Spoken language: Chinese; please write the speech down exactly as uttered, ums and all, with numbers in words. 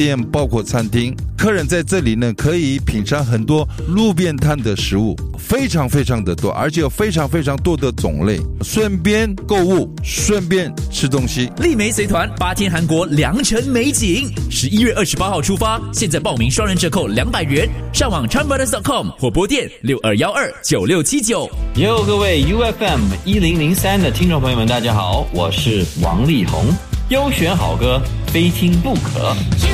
店包括餐厅，客人在这里呢可以品尝很多路边摊的食物，非常非常的多，而且有非常非常多的种类，顺便购物，顺便吃东西。 丽梅随团八天韩国良辰美景，十一月二十八号出发，现在报名双人折扣两百元，上网 charm brothers dot com 或拨电六二一二九六七九。 哟，各位 U F M 一零零三的听众朋友们，大家好，我是王力宏，优选好歌，非听不可。